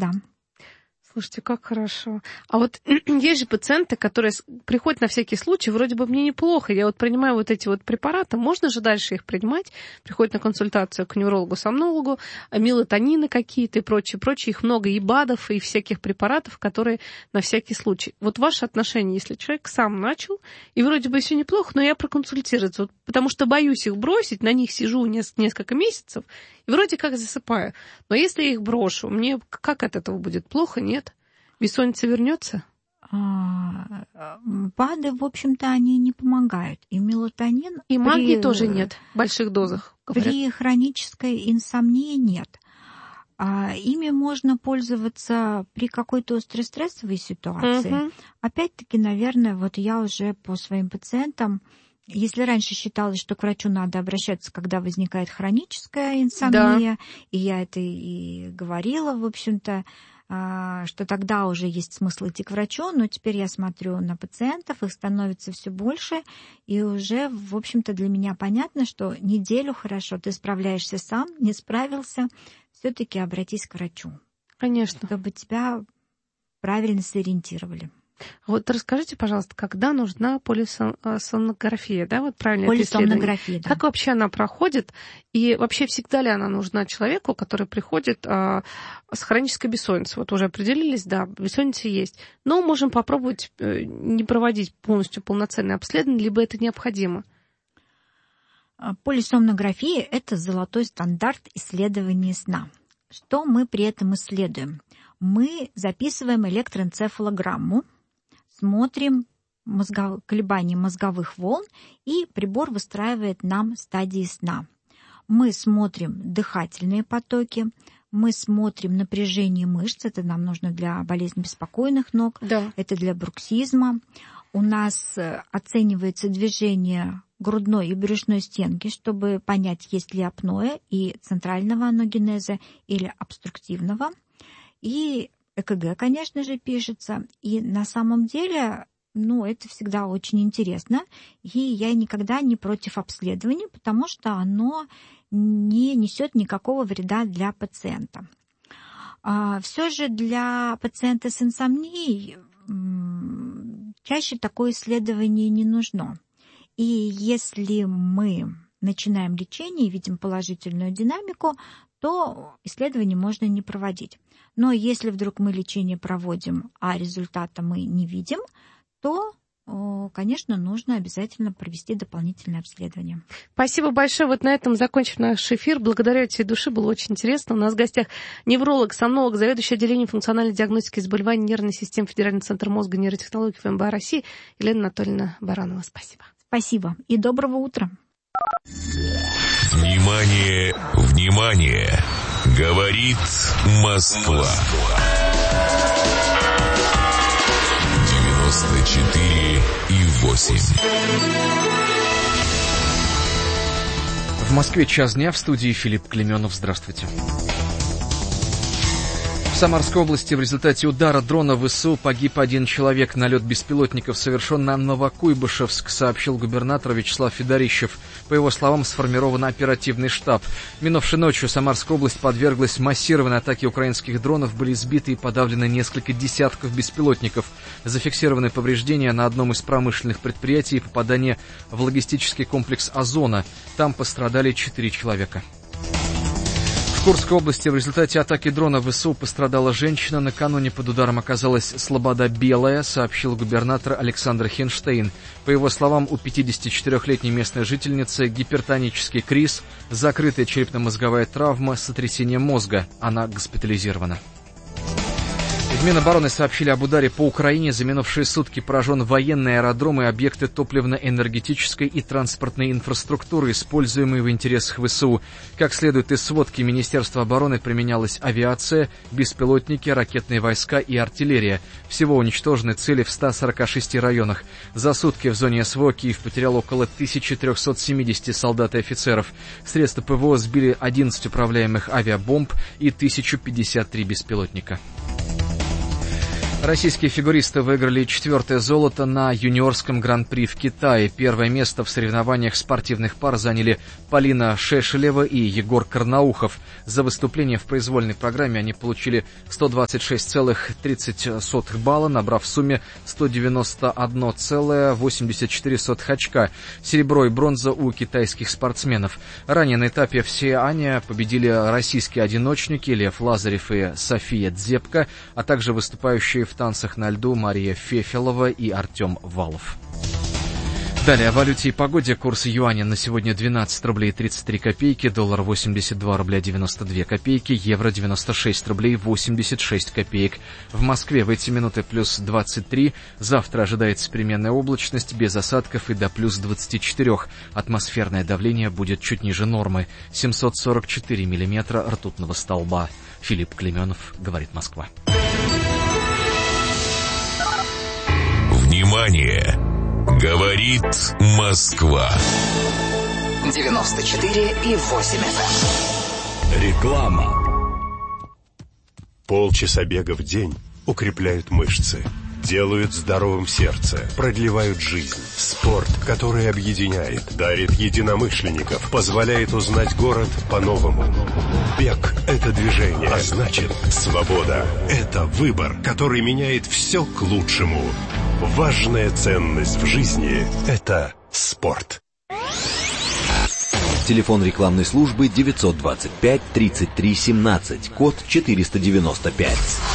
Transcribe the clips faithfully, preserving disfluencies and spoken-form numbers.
да. Слушайте, как хорошо. А вот есть же пациенты, которые приходят на всякий случай, вроде бы мне неплохо, я вот принимаю вот эти вот препараты, можно же дальше их принимать? Приходят на консультацию к неврологу-сомнологу, мелатонины какие-то и прочее, прочее. Их много, и БАДов, и всяких препаратов, которые на всякий случай. Вот ваше отношение, если человек сам начал, и вроде бы все неплохо, но я проконсультироваться, вот, потому что боюсь их бросить, на них сижу несколько месяцев, и вроде как засыпаю. Но если я их брошу, мне как от этого будет? Плохо? Нет? Бессонница вернется? БАДы, в общем-то, они не помогают. И мелатонин... И магии при... тоже нет в больших дозах, говорят. При хронической инсомнии нет. А ими можно пользоваться при какой-то острой стрессовой ситуации. Угу. Опять-таки, наверное, вот я уже по своим пациентам, если раньше считалось, что к врачу надо обращаться, когда возникает хроническая инсомния, да. и я это и говорила, в общем-то, что тогда уже есть смысл идти к врачу, но теперь я смотрю на пациентов, их становится все больше, и уже, в общем-то, для меня понятно, что неделю хорошо, ты справляешься сам, не справился, все-таки обратись к врачу. Конечно. Чтобы тебя правильно сориентировали. Вот расскажите, пожалуйста, когда нужна полисомнография, да, вот правильно это полисомнография, исследование? Да. Как вообще она проходит? И вообще всегда ли она нужна человеку, который приходит а, с хронической бессонницей? Вот уже определились, да, бессонница есть. Но можем попробовать не проводить полностью полноценное обследование, либо это необходимо? Полисомнография – это золотой стандарт исследования сна. Что мы при этом исследуем? Мы записываем электроэнцефалограмму, смотрим мозгов... колебания мозговых волн, и прибор выстраивает нам стадии сна. Мы смотрим дыхательные потоки, мы смотрим напряжение мышц, это нам нужно для болезни беспокойных ног, да. это для бруксизма. У нас оценивается движение грудной и брюшной стенки, чтобы понять, есть ли апноэ и центрального аногенеза или обструктивного. И ЭКГ, конечно же, пишется. И на самом деле, ну, это всегда очень интересно. И я никогда не против обследования, потому что оно не несет никакого вреда для пациента. Все же для пациента с инсомнией чаще такое исследование не нужно. И если мы начинаем лечение и видим положительную динамику, то исследование можно не проводить. Но если вдруг мы лечение проводим, а результата мы не видим, то, конечно, нужно обязательно провести дополнительное обследование. Спасибо большое. Вот на этом закончим наш эфир. Благодарю от всей души. Было очень интересно. У нас в гостях невролог, сомнолог, заведующий отделением функциональной диагностики заболеваний нервной системы Федеральный центр мозга и нейротехнологий ФМБА России Елена Анатольевна Баранова. Спасибо. Спасибо. И доброго утра. Внимание, внимание! Говорит Москва. девяносто четыре и восемь. В Москве час дня, в студии Филипп Клеменов. Здравствуйте. В Самарской области в результате удара дрона ВСУ погиб один человек. Налет беспилотников совершен на Новокуйбышевск, сообщил губернатор Вячеслав Федорищев. По его словам, сформирован оперативный штаб. Минувшей ночью Самарская область подверглась массированной атаке украинских дронов. Были сбиты и подавлены несколько десятков беспилотников. Зафиксированы повреждения на одном из промышленных предприятий и попадание в логистический комплекс «Озона». Там пострадали четыре человека. В Курской области в результате атаки дрона ВСУ пострадала женщина. Накануне под ударом оказалась Слобода Белая, сообщил губернатор Александр Хенштейн. По его словам, у пятидесятичетырёхлетней местной жительницы гипертонический криз, закрытая черепно-мозговая травма, сотрясение мозга. Она госпитализирована. В Минобороны сообщили об ударе по Украине. За минувшие сутки поражен военный аэродром и объекты топливно-энергетической и транспортной инфраструктуры, используемые в интересах ВСУ. Как следует из сводки, Министерства обороны применялась авиация, беспилотники, ракетные войска и артиллерия. Всего уничтожены цели в ста сорока шести районах. За сутки в зоне СВО Киев потерял около тысячи триста семьдесят солдат и офицеров. Средства ПВО сбили одиннадцать управляемых авиабомб и тысячу пятьдесят три беспилотника. Российские фигуристы выиграли четвертое золото на юниорском гран-при в Китае. Первое место в соревнованиях спортивных пар заняли Полина Шешелева и Егор Карнаухов. За выступление в произвольной программе они получили сто двадцать шесть целых тридцать сотых балла, набрав в сумме сто девяносто один целых восемьдесят четыре сотых очка. Серебро и бронза у китайских спортсменов. Ранее на этапе в Сиане победили российские одиночники Лев Лазарев и София Дзепко, а также выступающие в танцах на льду Мария Фефелова и Артем Валов. Далее о валюте и погоде. Курс юаня на сегодня двенадцать рублей тридцать три копейки, доллар восемьдесят два рубля девяносто две копейки, евро девяносто шесть рублей восемьдесят шесть копеек. В Москве в эти минуты плюс двадцать три. Завтра ожидается переменная облачность без осадков и до плюс двадцати четырёх. Атмосферное давление будет чуть ниже нормы. семьсот сорок четыре миллиметра ртутного столба. Филипп Клеменов, говорит Москва. Внимание! Говорит Москва. девяносто четыре и восемь эф эм. Реклама. Полчаса бега в день укрепляют мышцы, делают здоровым сердце, продлевают жизнь. Спорт, который объединяет, дарит единомышленников, позволяет узнать город по-новому. Бег – это движение, а значит, свобода – это выбор, который меняет все к лучшему. Важная ценность в жизни – это спорт. Телефон рекламной службы девятьсот двадцать пять тридцать три семнадцать, код четыреста девяносто пять.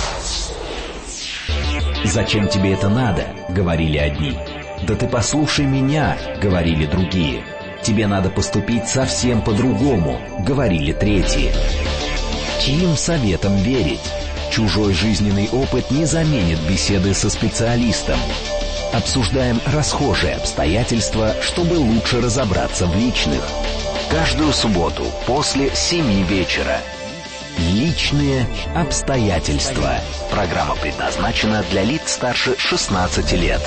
«Зачем тебе это надо?» — говорили одни. «Да ты послушай меня!» — говорили другие. «Тебе надо поступить совсем по-другому!» — говорили третьи. Чьим советом верить? Чужой жизненный опыт не заменит беседы со специалистом. Обсуждаем расхожие обстоятельства, чтобы лучше разобраться в личных. Каждую субботу после семи вечера. Личные обстоятельства. Программа предназначена для лиц старше шестнадцати лет.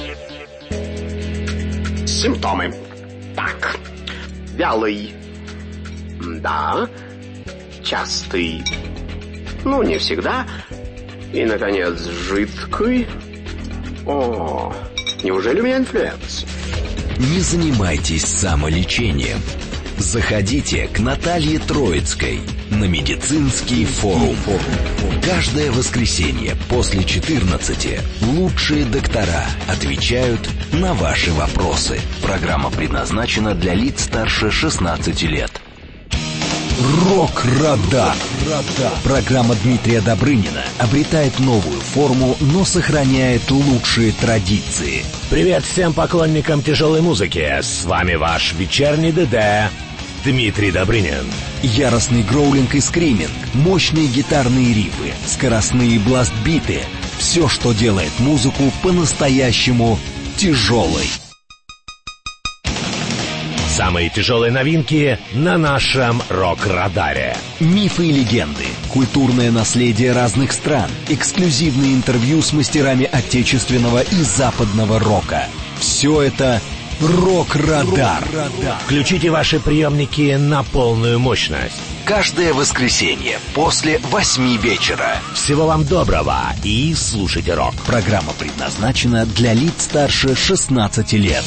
Симптомы. Так. Вялый. Да. Частый. Ну, не всегда. И, наконец, жидкий. О, неужели у меня инфлюенс? Не занимайтесь самолечением. Заходите к Наталье Троицкой на медицинский форум. Каждое воскресенье после четырнадцати лучшие доктора отвечают на ваши вопросы. Программа предназначена для лиц старше шестнадцати лет. Рок-радар. Программа Дмитрия Добрынина обретает новую форму, но сохраняет лучшие традиции. Привет всем поклонникам тяжелой музыки. С вами ваш вечерний ДД Дмитрий Добрынин. Яростный гроулинг и скриминг, мощные гитарные рифы, скоростные бласт-биты. Все, что делает музыку по-настоящему тяжелой. Самые тяжелые новинки на нашем рок-радаре. Мифы и легенды, культурное наследие разных стран, эксклюзивные интервью с мастерами отечественного и западного рока. Все это рок-радар. Включите ваши приемники на полную мощность. Каждое воскресенье после восьми вечера. Всего вам доброго и слушайте рок. Программа предназначена для лиц старше шестнадцати лет.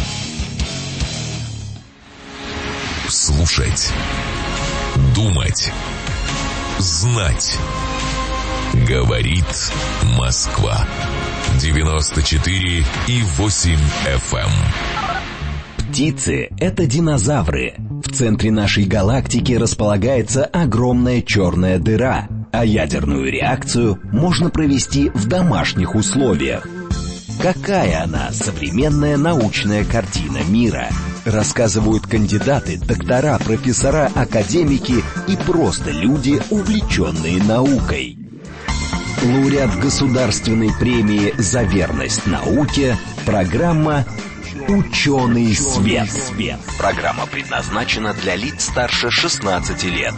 Слушать, думать, знать. Говорит Москва. девяносто четыре и восемь эф эм. Птицы — это динозавры. В центре нашей галактики располагается огромная черная дыра, а ядерную реакцию можно провести в домашних условиях. Какая она, современная научная картина мира? Рассказывают кандидаты, доктора, профессора, академики и просто люди, увлеченные наукой. Лауреат Государственной премии «За верность науке», программа «Ученый свет». Программа предназначена для лиц старше шестнадцати лет.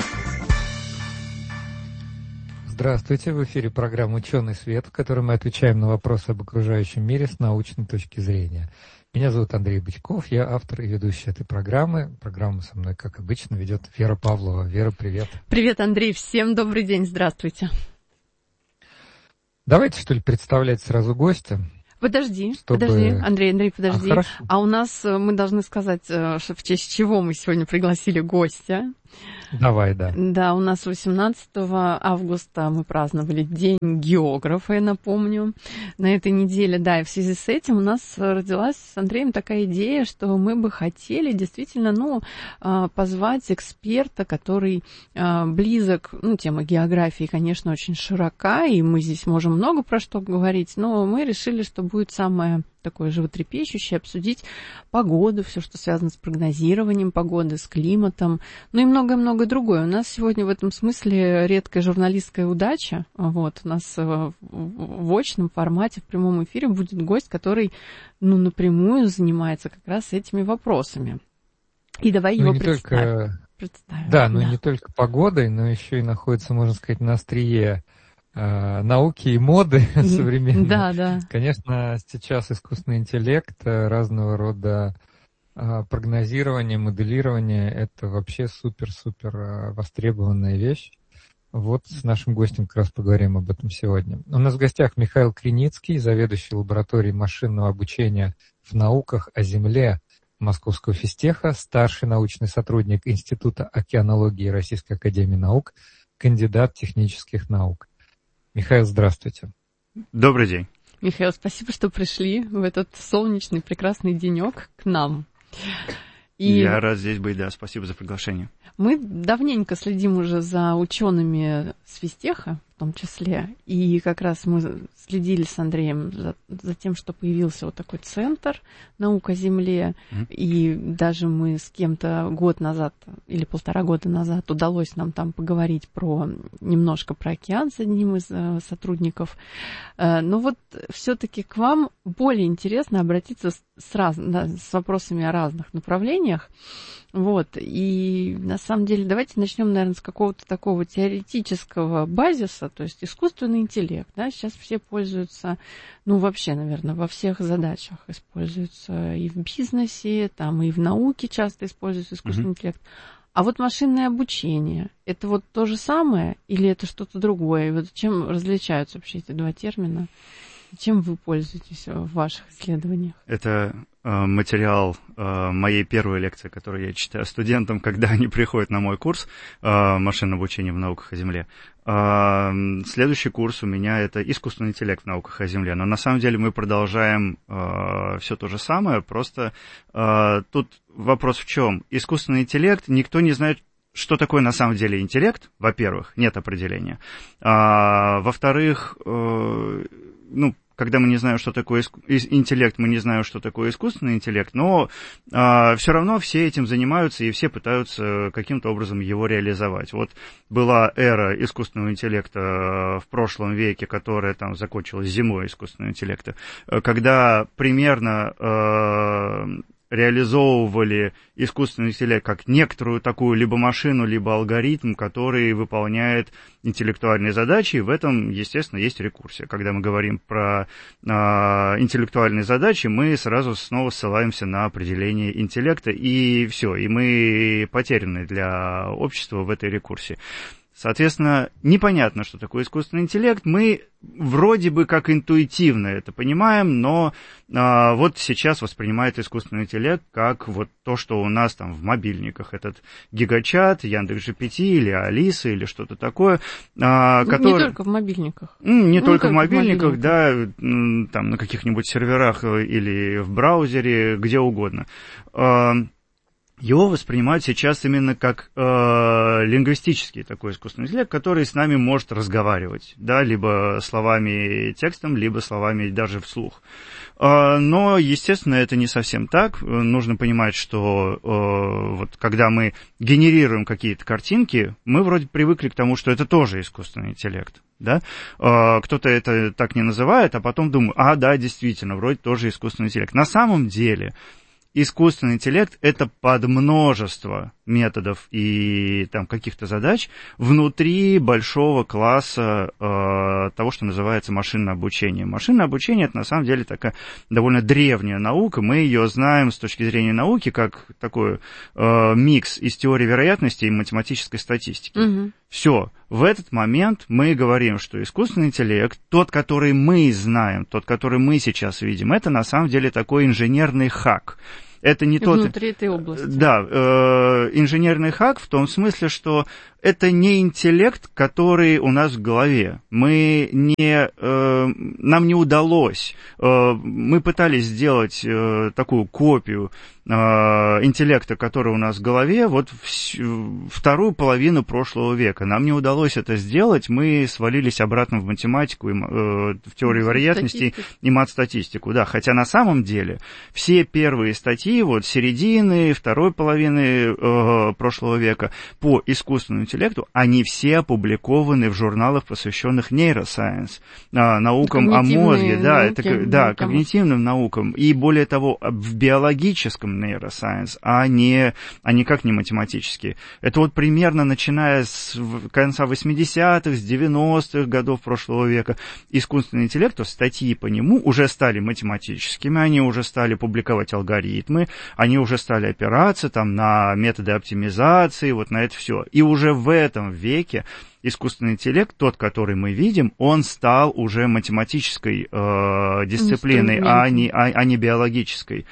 Здравствуйте, в эфире программа «Ученый свет», в которой мы отвечаем на вопросы об окружающем мире с научной точки зрения. Меня зовут Андрей Бычков, я автор и ведущий этой программы. Программу со мной, как обычно, ведет Вера Павлова. Вера, привет. Привет, Андрей, всем добрый день, здравствуйте. Давайте, что ли, представлять сразу гостя. Подожди, чтобы... подожди, Андрей, Андрей, подожди. А, а у нас, мы должны сказать, в честь чего мы сегодня пригласили гостя. Давай, да. Да, у нас восемнадцатого августа мы праздновали День географа, я напомню, на этой неделе. Да, и в связи с этим у нас родилась с Андреем такая идея, что мы бы хотели действительно, ну, позвать эксперта, который близок, ну, тема географии, конечно, очень широка, и мы здесь можем много про что говорить, но мы решили, что будет самое такое животрепещущее, обсудить погоду, все, что связано с прогнозированием погоды, с климатом, ну и многое-многое другое. У нас сегодня в этом смысле редкая журналистская удача. Вот, у нас в, в очном формате, в прямом эфире будет гость, который, ну, напрямую занимается как раз этими вопросами. И давай ну, его не представим. Только... представим. Да, но да. не только погодой, но еще и находится, можно сказать, на острие науки и моды современной. Да, да. Конечно, сейчас искусственный интеллект, разного рода прогнозирование, моделирование — это вообще супер-супер востребованная вещь. Вот с нашим гостем как раз поговорим об этом сегодня. У нас в гостях Михаил Криницкий, заведующий лабораторией машинного обучения в науках о Земле Московского физтеха, старший научный сотрудник Института океанологии Российской академии наук, кандидат технических наук. Михаил, здравствуйте. Добрый день. Михаил, спасибо, что пришли в этот солнечный прекрасный денек к нам. И я рад здесь быть, да, спасибо за приглашение. Мы давненько следим уже за учеными с физтеха, в том числе, и как раз мы следили с Андреем за, за тем, что появился вот такой центр «Наука о Земле», mm-hmm. и даже мы с кем-то год назад или полтора года назад удалось нам там поговорить про немножко про океан с одним из э, сотрудников. Э, но вот все-таки к вам более интересно обратиться с, с, раз, да, с вопросами о разных направлениях. Вот, и на самом деле давайте начнем, наверное, с какого-то такого теоретического базиса, то есть искусственный интеллект, да, сейчас все пользуются, ну, вообще, наверное, во всех задачах используются и в бизнесе, там, и в науке часто используется искусственный mm-hmm. интеллект. А вот машинное обучение, это вот то же самое или это что-то другое? И вот чем различаются вообще эти два термина? Чем вы пользуетесь в ваших исследованиях? Это э, материал э, моей первой лекции, которую я читаю студентам, когда они приходят на мой курс э, «Машинное обучение в науках о Земле». Э, следующий курс у меня — это искусственный интеллект в науках о Земле. Но на самом деле мы продолжаем э, все то же самое, просто э, тут вопрос в чем? Искусственный интеллект, никто не знает, что такое на самом деле интеллект, во-первых, нет определения. А, во-вторых, э, ну, когда мы не знаем, что такое интеллект, мы не знаем, что такое искусственный интеллект, но а, все равно все этим занимаются и все пытаются каким-то образом его реализовать. Вот была эра искусственного интеллекта в прошлом веке, которая там закончилась зимой искусственного интеллекта, когда примерно а, реализовывали искусственный интеллект как некоторую такую либо машину, либо алгоритм, который выполняет интеллектуальные задачи, и в этом, естественно, есть рекурсия. Когда мы говорим про э, интеллектуальные задачи, мы сразу снова ссылаемся на определение интеллекта, и все, и мы потеряны для общества в этой рекурсии. Соответственно, непонятно, что такое искусственный интеллект. Мы вроде бы как интуитивно это понимаем, но а, вот сейчас воспринимает искусственный интеллект как вот то, что у нас там в мобильниках. Этот гигачат, Яндекс.джи-пи ти или Алиса или что-то такое. А, ну, который... Не только в мобильниках. Не ну, только в мобильниках, в мобильниках, да, там на каких-нибудь серверах или в браузере, где угодно. Его воспринимают сейчас именно как э, лингвистический такой искусственный интеллект, который с нами может разговаривать, да, либо словами и текстом, либо словами даже вслух. Э, но, естественно, это не совсем так. Нужно понимать, что э, вот когда мы генерируем какие-то картинки, мы вроде привыкли к тому, что это тоже искусственный интеллект. Да? Э, кто-то это так не называет, а потом думает, а, да, действительно, вроде тоже искусственный интеллект. На самом деле... искусственный интеллект — это подмножество методов и там каких-то задач внутри большого класса э, того, что называется машинное обучение. Машинное обучение — это на самом деле такая довольно древняя наука. Мы ее знаем с точки зрения науки как такой э, микс из теории вероятности и математической статистики. Угу. Все. В этот момент мы говорим, что искусственный интеллект, тот, который мы знаем, тот, который мы сейчас видим, это на самом деле такой инженерный хак. Это не тот... Внутри этой области. Да, э, инженерный хак в том смысле, что это не интеллект, который у нас в голове. Мы не, э, нам не удалось. Э, мы пытались сделать э, такую копию э, интеллекта, который у нас в голове, вот в, вторую половину прошлого века. Нам не удалось это сделать. Мы свалились обратно в математику, и, э, в теорию вероятности и мат-статистику. Да, хотя на самом деле все первые статьи, вот середины, второй половины э, прошлого века по искусственному интеллекту, они все опубликованы в журналах, посвященных нейросайенс, наукам о мозге, да, науки, это, да, когнитивным наукам, и более того, в биологическом нейросайенс, а не, а никак не математические. Это вот примерно начиная с конца восьмидесятых, с девяностых годов прошлого века искусственный интеллект, то статьи по нему уже стали математическими, они уже стали публиковать алгоритмы, они уже стали опираться там на методы оптимизации, вот на это все. И уже в этом веке искусственный интеллект, тот, который мы видим, он стал уже математической э, дисциплиной, а не, а, а не биологической.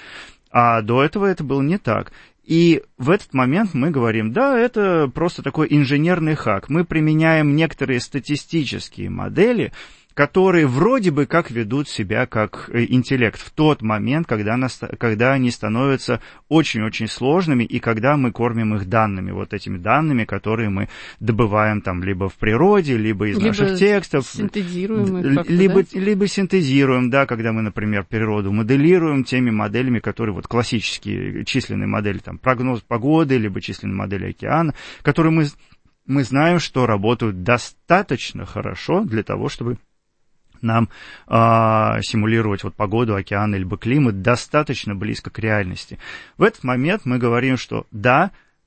А до этого это было не так. И в этот момент мы говорим, да, это просто такой инженерный хак. Мы применяем некоторые статистические модели, которые вроде бы как ведут себя как интеллект в тот момент, когда, нас, когда они становятся очень-очень сложными, и когда мы кормим их данными, вот этими данными, которые мы добываем там либо в природе, либо из либо наших текстов. Синтезируем их либо, да? либо синтезируем, да, когда мы, например, природу моделируем теми моделями, которые вот классические численные модели, там, прогноз погоды, либо численные модели океана, которые мы, мы знаем, что работают достаточно хорошо для того, чтобы нам э, симулировать вот погоду, океан, либо климат достаточно близко к реальности. В этот момент мы говорим, что да,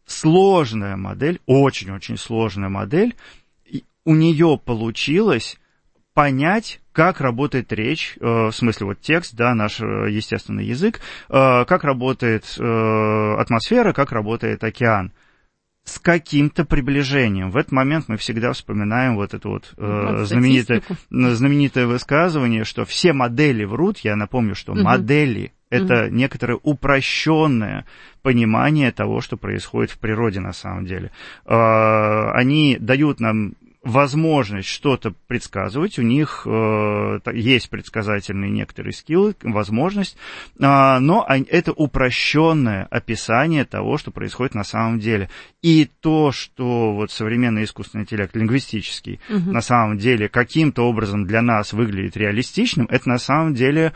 сложная модель, очень-очень сложная модель, у нее получилось понять, как работает речь, э, в смысле вот текст, да, наш естественный язык, э, как работает э, атмосфера, как работает океан. С каким-то приближением. В этот момент мы всегда вспоминаем вот это вот э, знаменитое, знаменитое высказывание, что все модели врут. Я напомню, что угу. модели — это угу. некоторое упрощенное понимание того, что происходит в природе на самом деле. Э, они дают нам возможность что-то предсказывать, у них э, есть предсказательные некоторые скиллы, возможность, э, но это упрощенное описание того, что происходит на самом деле. И то, что вот современный искусственный интеллект, лингвистический, угу. на самом деле каким-то образом для нас выглядит реалистичным, это на самом деле...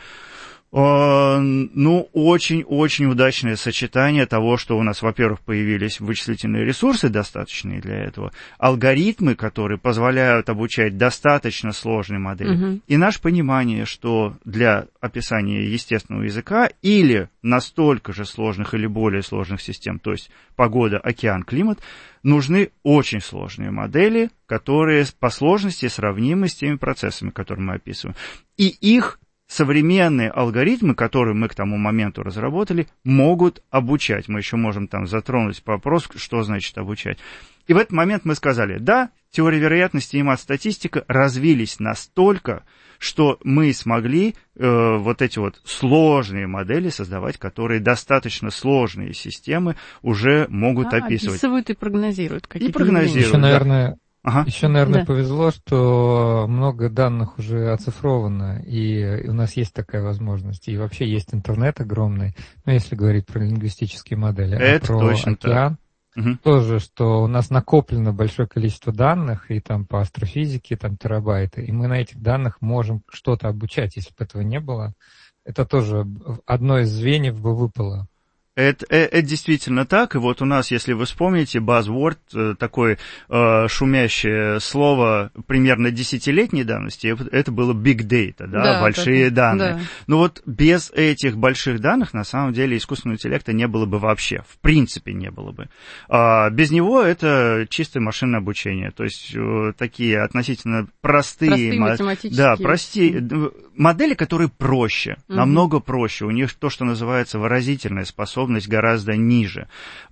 Ну, очень-очень удачное сочетание того, что у нас, во-первых, появились вычислительные ресурсы достаточные для этого, алгоритмы, которые позволяют обучать достаточно сложные модели, угу. и наше понимание, что для описания естественного языка или настолько же сложных или более сложных систем, то есть погода, океан, климат, нужны очень сложные модели, которые по сложности сравнимы с теми процессами, которые мы описываем. И их современные алгоритмы, которые мы к тому моменту разработали, могут обучать. Мы еще можем там затронуть вопрос, что значит обучать. И в этот момент мы сказали, да, теория вероятности и мат-статистика развились настолько, что мы смогли э, вот эти вот сложные модели создавать, которые достаточно сложные системы уже могут да, описывать. Описывают и прогнозируют какие-то. И прогнозируют. Еще, наверное, Ага. Еще, наверное, да. повезло, что много данных уже оцифровано, и у нас есть такая возможность. И вообще есть интернет огромный, ну, если говорить про лингвистические модели. Это а про точно океан так. Угу. тоже, что у нас накоплено большое количество данных, и там по астрофизике, там терабайты, и мы на этих данных можем что-то обучать. Если бы этого не было, это тоже одно из звеньев бы выпало. Это, это, это действительно так, и вот у нас, если вы вспомните, buzzword, такое э, шумящее слово примерно десятилетней давности, это было big data, да, да большие это, данные. Да. Но вот без этих больших данных, на самом деле, искусственного интеллекта не было бы вообще, в принципе не было бы. А без него это чистое машинное обучение, то есть э, такие относительно простые, простые математические да, простые модели, которые проще, угу. намного проще, у них то, что называется выразительная способность, гораздо ниже.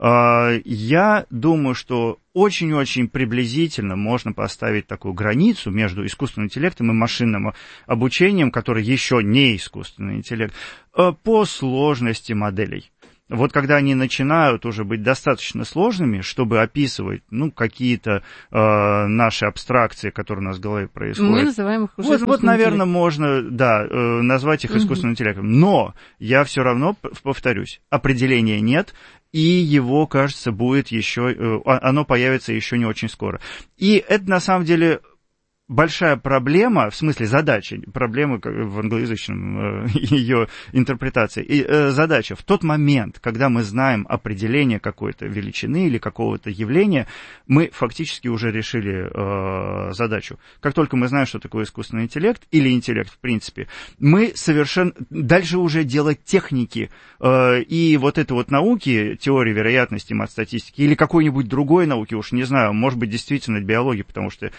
Я думаю, что очень-очень приблизительно можно поставить такую границу между искусственным интеллектом и машинным обучением, которое еще не искусственный интеллект, по сложности моделей. Вот когда они начинают уже быть достаточно сложными, чтобы описывать, ну, какие-то э, наши абстракции, которые у нас в голове происходят. Мы называем их уже вот, вот, наверное, можно, да, э, назвать их искусственным угу. интеллектом. Но я все равно повторюсь, определения нет, и его, кажется, будет еще, э, оно появится еще не очень скоро. И это, на самом деле, большая проблема, в смысле задача, проблема в англоязычном э, ее интерпретации, и, э, задача в тот момент, когда мы знаем определение какой-то величины или какого-то явления, мы фактически уже решили э, задачу. Как только мы знаем, что такое искусственный интеллект или интеллект в принципе, мы совершенно... Дальше уже делать техники э, и вот это вот науки, теории вероятности, матстатистики или какой-нибудь другой науки, уж не знаю, может быть, действительно биологии, потому что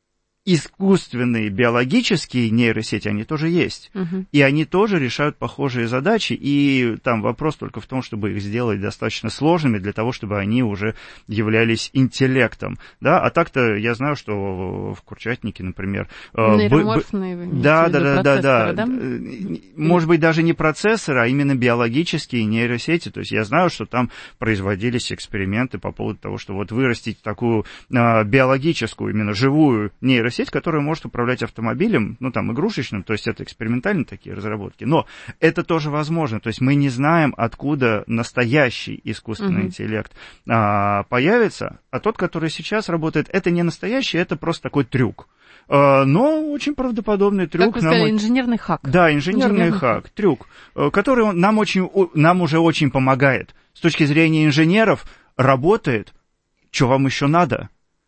искусственные биологические нейросети, они тоже есть. Uh-huh. И они тоже решают похожие задачи. И там вопрос только в том, чтобы их сделать достаточно сложными для того, чтобы они уже являлись интеллектом. Да? А так-то я знаю, что в Курчатнике, например... Нейроморфные, вы имеете да, в виду да, да, да, да. Может быть, даже не процессоры, а именно биологические нейросети. То есть я знаю, что там производились эксперименты по поводу того, что вот вырастить такую а, биологическую, именно живую нейросеть, сеть, которая может управлять автомобилем, ну, там, игрушечным, то есть это экспериментальные такие разработки, но это тоже возможно, то есть мы не знаем, откуда настоящий искусственный uh-huh. интеллект а, появится, а тот, который сейчас работает, это не настоящий, это просто такой трюк. А, но очень правдоподобный трюк. Как вы сказали, нам... инженерный хак. Да, инженерный, инженерный хак, хак, трюк, который он, нам, очень, нам уже очень помогает. С точки зрения инженеров работает, что вам еще надо?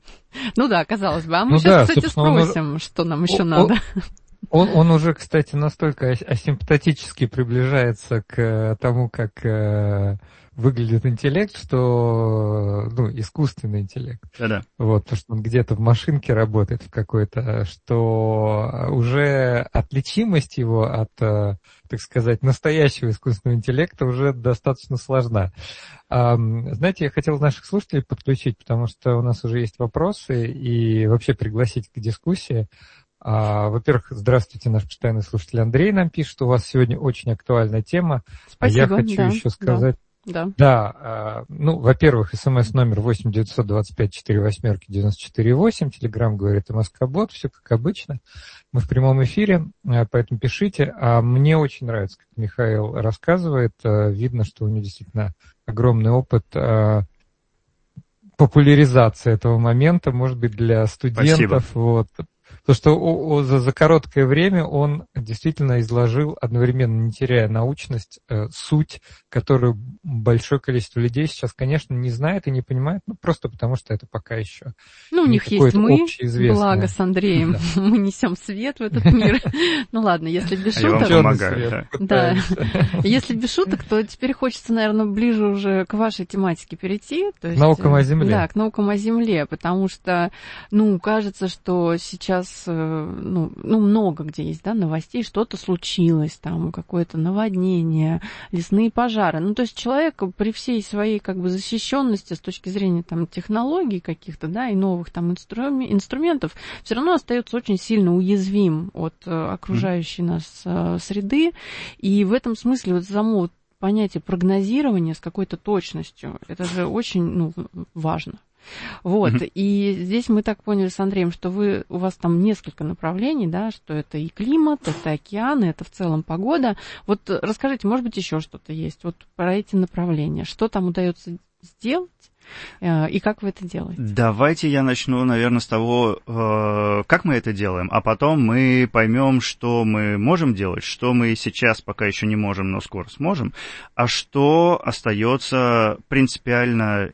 Ну да, казалось бы. А мы ну сейчас, да, кстати, спросим, он... что нам еще он... надо. Он, он уже, кстати, настолько асимптотически приближается к тому, как э, выглядит интеллект, что, ну, искусственный интеллект. Да-да. Вот, то, что он где-то в машинке работает в какой-то, что уже отличимость его от, так сказать, настоящего искусственного интеллекта уже достаточно сложна. Знаете, я хотел наших слушателей подключить, потому что у нас уже есть вопросы, и вообще пригласить к дискуссии. Во-первых, здравствуйте, наш постоянный слушатель Андрей нам пишет, у вас сегодня очень актуальная тема. Спасибо, я хочу да, еще сказать... Да. Да, ну, во-первых, смс номер восемь девятьсот двадцать пять сорок восемь девяносто четыре восемь, телеграм говорит МСК-бот, все как обычно. Мы в прямом эфире, поэтому пишите. А мне очень нравится, как Михаил рассказывает. Видно, что у него действительно огромный опыт популяризации этого момента, может быть, для студентов. Спасибо. Вот. То, что о, о, за, за короткое время он действительно изложил, одновременно не теряя научность, э, суть, которую большое количество людей сейчас, конечно, не знает и не понимает, ну, просто потому что это пока еще ну, у них есть мы, благо с Андреем, мы несем свет в этот мир. Ну ладно, если без шуток... Я вам помогаю, да. Если без шуток, то теперь хочется, наверное, ближе уже к вашей тематике перейти. К наукам о Земле. Да, к наукам о Земле, потому что, ну, кажется, что сейчас Ну, ну, много где есть, да, новостей, что-то случилось, там, какое-то наводнение, лесные пожары. Ну, то есть человек при всей своей, как бы, защищенности с точки зрения, там, технологий каких-то, да, и новых, там, инструмен- инструментов, все равно остается очень сильно уязвим от окружающей нас среды. И в этом смысле вот само вот понятие прогнозирования с какой-то точностью, это же очень, ну, важно. Вот, mm-hmm. и здесь мы так поняли с Андреем, что вы, у вас там несколько направлений, да, что это и климат, это океаны, это в целом погода. Вот расскажите, может быть, еще что-то есть вот про эти направления, что там удается сделать, И как вы это делаете? Давайте я начну, наверное, с того, как мы это делаем, а потом мы поймем, что мы можем делать, что мы сейчас пока еще не можем, но скоро сможем, а что остается принципиально,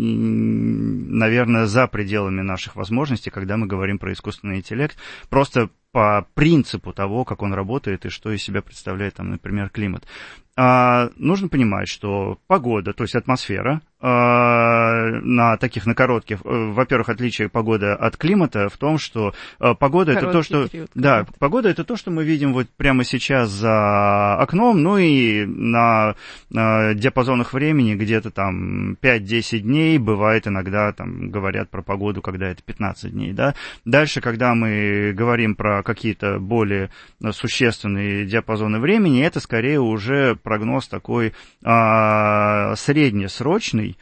наверное, за пределами наших возможностей, когда мы говорим про искусственный интеллект, просто по принципу того, как он работает и что из себя представляет, там, например, климат. А, нужно понимать, что погода, то есть атмосфера, а, на таких, на коротких, во-первых, отличие погоды от климата в том, что а, погода Короткий это то, что... Период, да, погода это то, что мы видим вот прямо сейчас за окном, ну и на, на диапазонах времени где-то там пять-десять дней, бывает иногда там говорят про погоду, когда это пятнадцать дней, да. Дальше, когда мы говорим про какие-то более существенные диапазоны времени, это скорее уже прогноз такой а, среднесрочный.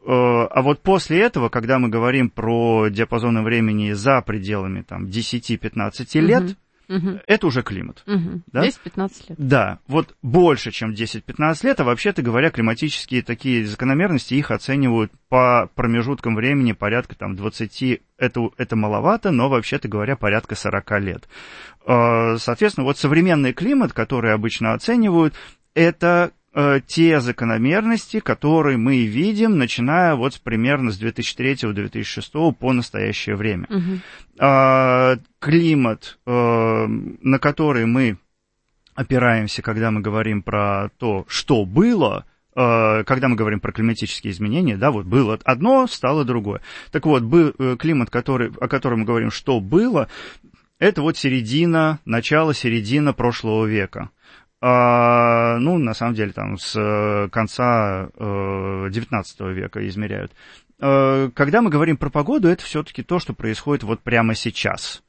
А вот после этого, когда мы говорим про диапазоны времени за пределами там, десять-пятнадцать лет, Uh-huh. это уже климат. Uh-huh. Да? десять-пятнадцать лет. Да, вот больше, чем десять-пятнадцать лет, а вообще-то говоря, климатические такие закономерности, их оценивают по промежуткам времени порядка там, двадцать, это, это маловато, но вообще-то говоря, порядка сорок лет. Соответственно, вот современный климат, который обычно оценивают, это те закономерности, которые мы видим, начиная вот примерно с две тысячи третьего - две тысячи шестого по настоящее время. Uh-huh. А, климат, а, на который мы опираемся, когда мы говорим про то, что было, а, когда мы говорим про климатические изменения, да, вот было одно, стало другое. Так вот, был, климат, который, о котором мы говорим, что было, это вот середина, начало, середина прошлого века. А, ну, на самом деле, там, с конца э, девятнадцатого века измеряют. А, когда мы говорим про погоду, это все-таки то, что происходит вот прямо сейчас.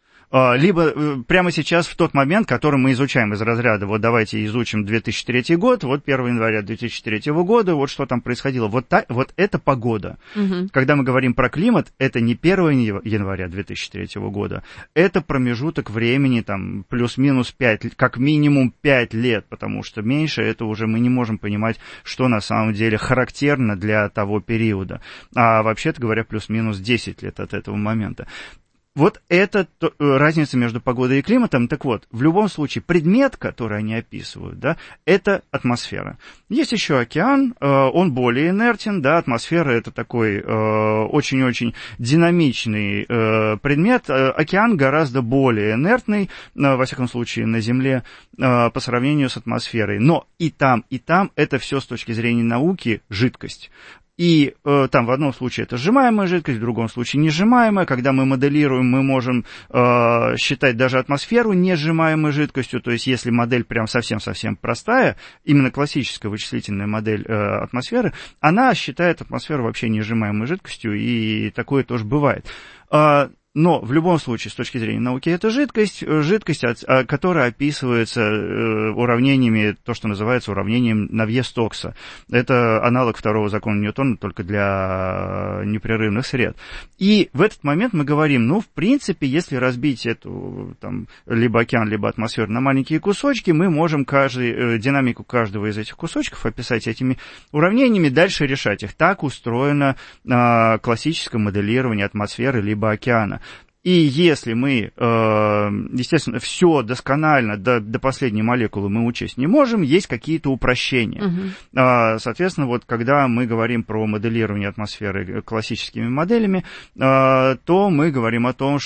Либо прямо сейчас, в тот момент, который мы изучаем из разряда, вот давайте изучим две тысячи третий год, вот первого января две тысячи третьего года, вот что там происходило. Вот, та, вот это погода. Угу. Когда мы говорим про климат, это не первого января две тысячи третьего года, это промежуток времени, там, плюс-минус пять, как минимум пять лет, потому что меньше это уже мы не можем понимать, что на самом деле характерно для того периода. А вообще-то говоря, плюс-минус десять лет от этого момента. Вот это то, разница между погодой и климатом. Так вот, в любом случае, предмет, который они описывают, да, это атмосфера. Есть еще океан, э, он более инертен, да, атмосфера это такой э, очень-очень динамичный э, предмет. Э, океан гораздо более инертный, э, во всяком случае, на Земле, э, по сравнению с атмосферой. Но и там, и там это все с точки зрения науки жидкость. И э, там в одном случае это сжимаемая жидкость, в другом случае несжимаемая. Когда мы моделируем, мы можем э, считать даже атмосферу несжимаемой жидкостью. То есть если модель прям совсем-совсем простая, именно классическая вычислительная модель э, атмосферы, она считает атмосферу вообще несжимаемой жидкостью, и такое тоже бывает. Э, Но в любом случае, с точки зрения науки, это жидкость, жидкость, которая описывается уравнениями, то, что называется уравнением Навье-Стокса. Это аналог второго закона Ньютона, только для непрерывных сред. И в этот момент мы говорим, ну, в принципе, если разбить эту, там, либо океан, либо атмосферу на маленькие кусочки, мы можем каждый, динамику каждого из этих кусочков описать этими уравнениями, дальше решать их. Так устроено а, классическое моделирование атмосферы либо океана. И если мы, естественно, все досконально до, до последней молекулы мы учесть не можем, есть какие-то упрощения. Uh-huh. Соответственно, вот когда мы говорим про моделирование атмосферы классическими моделями, то мы говорим о том,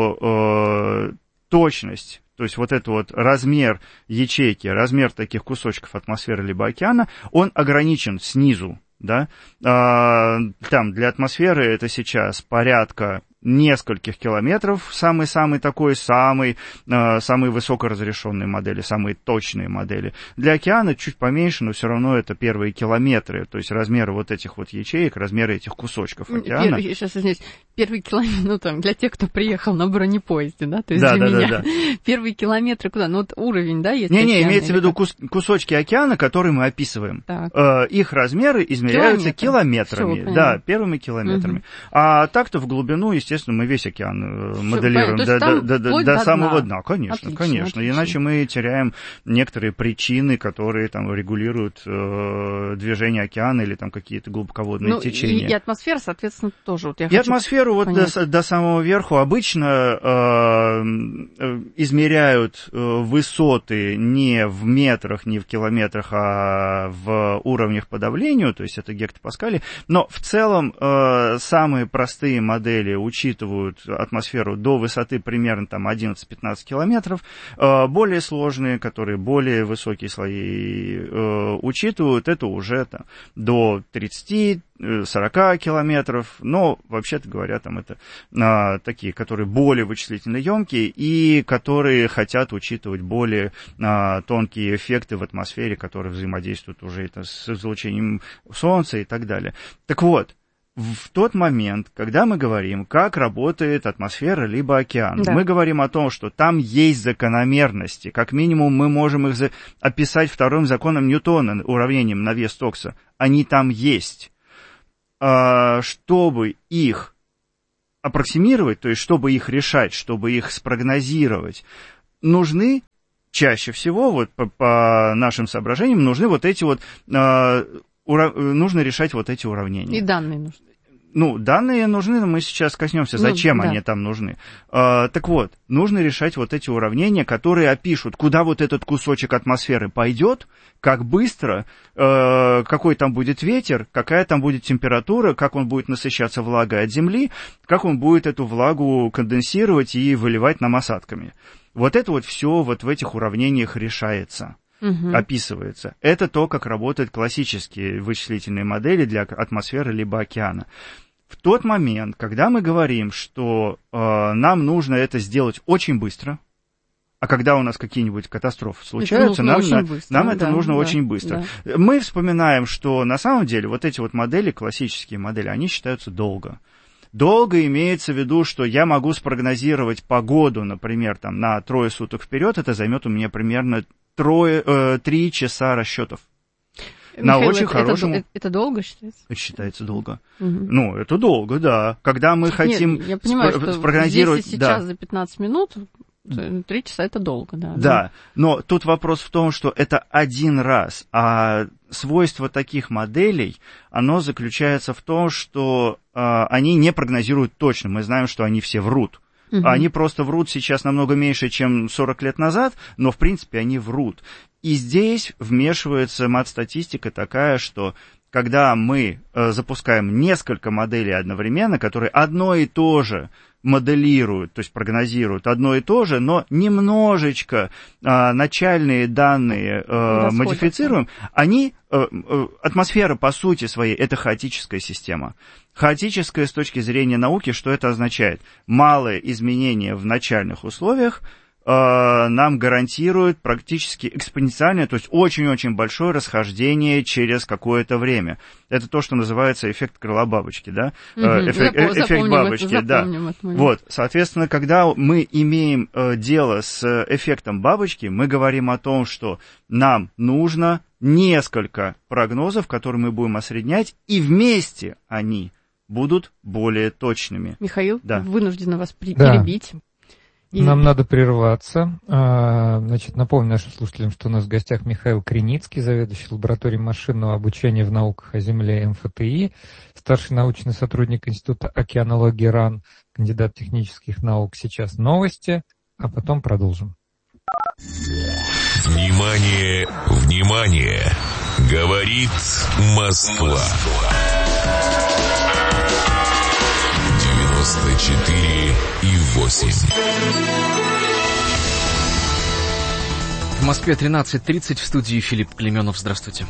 что точность, то есть вот этот вот размер ячейки, размер таких кусочков атмосферы либо океана, он ограничен снизу. Да? Там для атмосферы это сейчас порядка нескольких километров, самый-самый такой, самый, э, самые высокоразрешенные модели, самые точные модели. Для океана чуть поменьше, но все равно это первые километры, то есть размеры вот этих вот ячеек, размеры этих кусочков океана. Первый, сейчас, извиняюсь, первый километр, ну там, для тех, кто приехал на бронепоезде, да, то есть да, для да, меня. Да, да. Первые километры куда? Ну вот уровень, да, есть? Не-не, имеется в виду кус- кусочки океана, которые мы описываем. Э, их размеры измеряются Километр. километрами. Все, да, первыми километрами. Угу. А так-то в глубину, естественно, естественно, мы весь океан моделируем до, до, до, до, до самого дна. дна. Конечно, отлично, конечно. Отлично. Иначе мы теряем некоторые причины, которые там регулируют э, движение океана или там какие-то глубоководные ну, течения. И, и атмосфера, соответственно, тоже. Вот я и хочу атмосферу вот до, до самого верху обычно э, измеряют высоты не в метрах, не в километрах, а в уровнях по давлению, то есть это гектопаскали. Но в целом э, самые простые модели учитывают атмосферу до высоты примерно там одиннадцать-пятнадцать километров. Э, более сложные, которые более высокие слои э, учитывают, это уже там, до тридцати-сорока километров. Но, вообще-то говоря, там это э, такие, которые более вычислительно емкие и которые хотят учитывать более э, тонкие эффекты в атмосфере, которые взаимодействуют уже это, с излучением Солнца и так далее. Так вот, в тот момент, когда мы говорим, как работает атмосфера либо океан, да. мы говорим о том, что там есть закономерности. Как минимум мы можем их за... описать вторым законом Ньютона, уравнением на вес Стокса. Они там есть. А, чтобы их аппроксимировать, то есть чтобы их решать, чтобы их спрогнозировать, нужны чаще всего, вот по, по нашим соображениям, нужны вот эти вот... А, Ура... нужно решать вот эти уравнения. И данные нужны. Ну, данные нужны, но мы сейчас коснемся, зачем ну, да. они там нужны. А, так вот, нужно решать вот эти уравнения, которые опишут, куда вот этот кусочек атмосферы пойдет, как быстро, э, какой там будет ветер, какая там будет температура, как он будет насыщаться влагой от земли, как он будет эту влагу конденсировать и выливать нам осадками. Вот это вот все вот в этих уравнениях решается. Угу. Описывается. Это то, как работают классические вычислительные модели для атмосферы либо океана. В тот момент, когда мы говорим, что э, нам нужно это сделать очень быстро, а когда у нас какие-нибудь катастрофы случаются, нам, на, быстро, нам это да, нужно да, очень быстро. Да. Мы вспоминаем, что на самом деле вот эти вот модели, классические модели, они считаются долго. Долго имеется в виду, что я могу спрогнозировать погоду, например, там, на трое суток вперед, это займет у меня примерно трое, э, три часа расчетов. Михаил, на очень это, хорошем... это, это долго считается? Это считается долго. Угу. Ну, это долго, да. Когда мы хотим Нет, я понимаю, спро- что спрогнозировать... если сейчас да. за пятнадцать минут, три часа это долго, да. Да, но тут вопрос в том, что это один раз, а свойство таких моделей, оно заключается в том, что э, они не прогнозируют точно. Мы знаем, что они все врут. Угу. Они просто врут сейчас намного меньше, чем сорок лет назад, но, в принципе, они врут. И здесь вмешивается мат-статистика такая, что когда мы э, запускаем несколько моделей одновременно, которые одно и то же моделируют, то есть прогнозируют одно и то же, но немножечко э, начальные данные э, модифицируем, они, э, э, атмосфера по сути своей, это хаотическая система. Хаотическая с точки зрения науки, что это означает? Малое изменение в начальных условиях э, нам гарантирует практически экспоненциальное, то есть очень-очень большое расхождение через какое-то время. Это то, что называется эффект крыла бабочки, да? Mm-hmm. Эффект, Запом- эффект бабочки, это, да. Это вот, соответственно, когда мы имеем э, дело с эффектом бабочки, мы говорим о том, что нам нужно несколько прогнозов, которые мы будем осреднять, и вместе они будут более точными. Михаил, да. вынуждена вас при- да. перебить. И... Нам надо прерваться. Значит, напомню нашим слушателям, что у нас в гостях Михаил Криницкий, заведующий лабораторией машинного обучения в науках о Земле эм эф тэ и, старший научный сотрудник Института океанологии РАН, кандидат технических наук. Сейчас новости, а потом продолжим. Внимание, внимание! Говорит Москва. девяносто четыре и восемь. В Москве тринадцать тридцать, в студии Филипп Клеменов. Здравствуйте.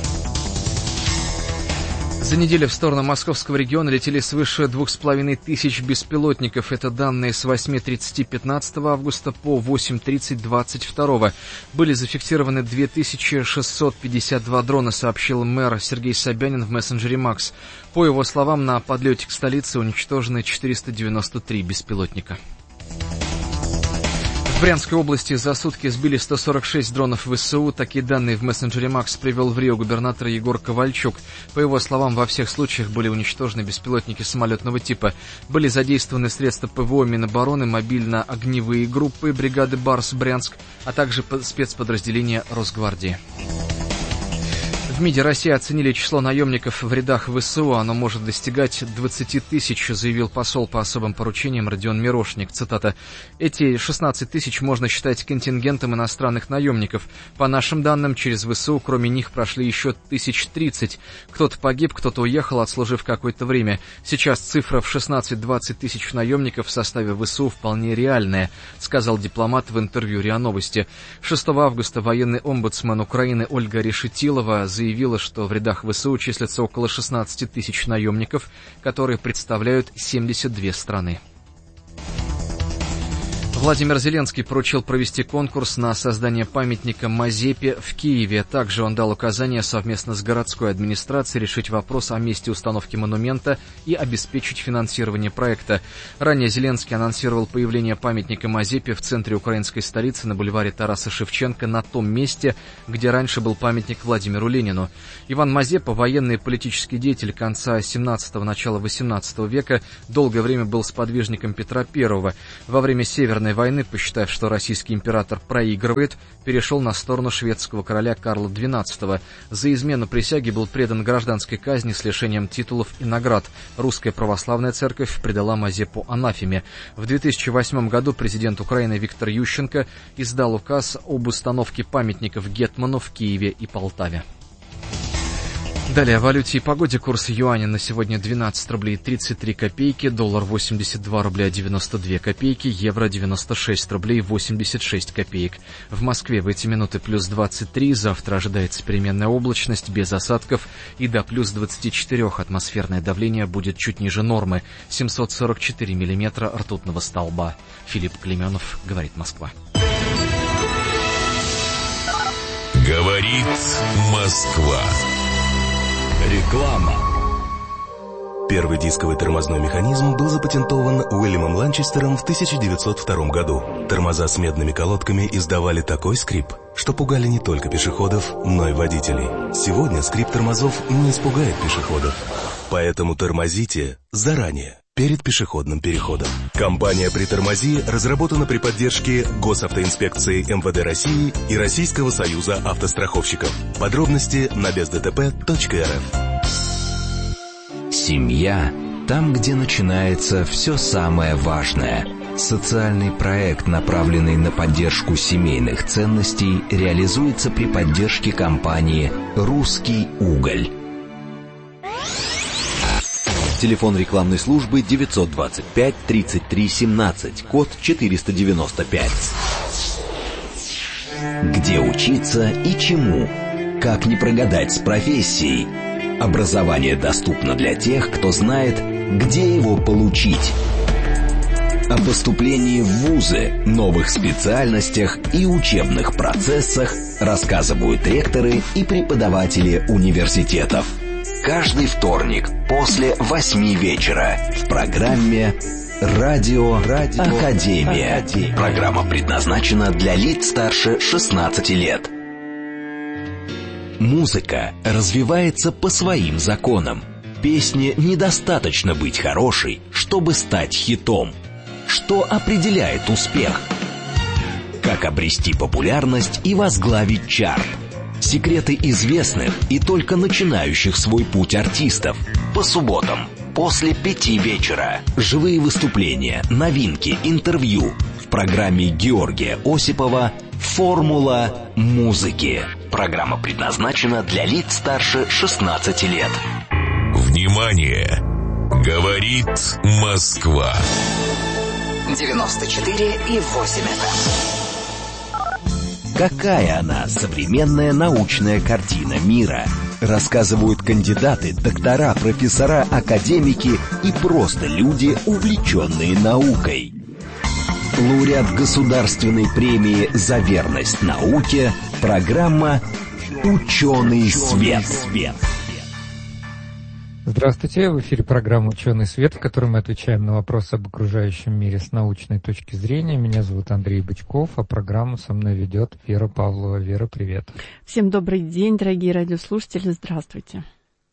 За неделю в сторону московского региона летели свыше двух с половиной тысяч беспилотников. Это данные с восемь тридцать пятнадцатого августа по восемь тридцать двадцать второго. Были зафиксированы две тысячи шестьсот пятьдесят два дрона, сообщил мэр Сергей Собянин в мессенджере Макс. По его словам, на подлете к столице уничтожены четыреста девяносто три беспилотника. В Брянской области за сутки сбили сто сорок шесть дронов ВСУ. Такие данные в мессенджере Макс привел в Рио губернатор Егор Ковальчук. По его словам, во всех случаях были уничтожены беспилотники самолетного типа. Были задействованы средства ПВО, Минобороны, мобильно-огневые группы бригады Барс Брянск, а также спецподразделения Росгвардии. В МИДе России оценили число наемников в рядах ВСУ. Оно может достигать двадцати тысяч, заявил посол по особым поручениям Родион Мирошник. Цитата. «Эти шестнадцать тысяч можно считать контингентом иностранных наемников. По нашим данным, через ВСУ кроме них прошли еще тысяч тридцать. Кто-то погиб, кто-то уехал, отслужив какое-то время. Сейчас цифра в шестнадцать-двадцать тысяч наемников в составе ВСУ вполне реальная», сказал дипломат в интервью РИА Новости. шестого августа военный омбудсмен Украины Ольга Решетилова заявила, заявила, что в рядах ВСУ числится около шестнадцати тысяч наемников, которые представляют семьдесят две страны. Владимир Зеленский поручил провести конкурс на создание памятника Мазепе в Киеве. Также он дал указание совместно с городской администрацией решить вопрос о месте установки монумента и обеспечить финансирование проекта. Ранее Зеленский анонсировал появление памятника Мазепе в центре украинской столицы на бульваре Тараса Шевченко, на том месте, где раньше был памятник Владимиру Ленину. Иван Мазепа, военный и политический деятель конца семнадцатого – начала восемнадцатого века, долгое время был сподвижником Петра Первого. Во время Северной войны, посчитав, что российский император проигрывает, перешел на сторону шведского короля Карла Двенадцатого. За измену присяге был предан гражданской казни с лишением титулов и наград. Русская православная церковь предала Мазепу анафеме. В две тысячи восьмом году президент Украины Виктор Ющенко издал указ об установке памятников гетману в Киеве и Полтаве. Далее о валюте и погоде. Курс юаня на сегодня двенадцать рублей тридцать три копейки, доллар восемьдесят два рубля девяносто две копейки, евро девяносто шесть рублей восемьдесят шесть копеек. В Москве в эти минуты плюс двадцать три, завтра ожидается переменная облачность без осадков и до плюс двадцати четырёх. Атмосферное давление будет чуть ниже нормы, семьсот сорок четыре миллиметра ртутного столба. Филипп Клеменов, говорит Москва. Говорит Москва. Реклама. Первый дисковый тормозной механизм был запатентован Уильямом Ланчестером в тысяча девятьсот втором году. Тормоза с медными колодками издавали такой скрип, что пугали не только пешеходов, но и водителей. Сегодня скрип тормозов не испугает пешеходов. Поэтому тормозите заранее, перед пешеходным переходом. Компания «Притормози» разработана при поддержке Госавтоинспекции МВД России и Российского союза автостраховщиков. Подробности на без дэ тэ пэ точка эр эф. Семья – там, где начинается все самое важное. Социальный проект, направленный на поддержку семейных ценностей, реализуется при поддержке компании «Русский уголь». Телефон рекламной службы девятьсот двадцать пять тридцать три семнадцать, код четыреста девяносто пять. Где учиться и чему? Как не прогадать с профессией? Образование доступно для тех, кто знает, где его получить. О поступлении в вузы, новых специальностях и учебных процессах рассказывают ректоры и преподаватели университетов. Каждый вторник после восьми вечера в программе «Радио, Радио Академия». Академия. Программа предназначена для лиц старше шестнадцати лет. Музыка развивается по своим законам. Песне недостаточно быть хорошей, чтобы стать хитом. Что определяет успех? Как обрести популярность и возглавить чарт? Секреты известных и только начинающих свой путь артистов. По субботам после пяти вечера. Живые выступления, новинки, интервью. В программе Георгия Осипова «Формула музыки». Программа предназначена для лиц старше шестнадцати лет. Внимание! Говорит Москва. девяносто четыре и восемь эф эм. Какая она, современная научная картина мира? Рассказывают кандидаты, доктора, профессора, академики и просто люди, увлеченные наукой. Лауреат государственной премии «За верность науке», программа «Ученый свет». Здравствуйте, в эфире программа «Ученый свет», в которой мы отвечаем на вопросы об окружающем мире с научной точки зрения. Меня зовут Андрей Бычков, а программу со мной ведет Вера Павлова. Вера, привет. Всем добрый день, дорогие радиослушатели, здравствуйте.